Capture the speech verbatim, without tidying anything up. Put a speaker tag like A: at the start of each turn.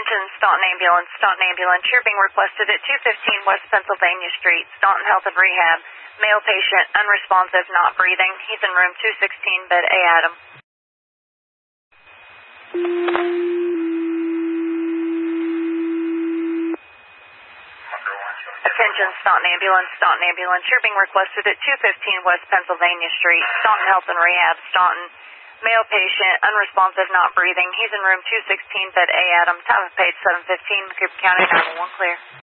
A: Attention, Staunton Ambulance, Staunton Ambulance. You're being requested at two fifteen West Pennsylvania Street, Staunton Health and Rehab. Male patient, unresponsive, not breathing. He's in room two sixteen, bed A, Adam. Attention, Staunton Ambulance, Staunton Ambulance. You're being requested at two fifteen West Pennsylvania Street, Staunton Health and Rehab, Staunton. Male patient, unresponsive, not breathing. He's in room two sixteen, bed A, Adam. Time of page seven fifteen, Cooper County, nine one one clear.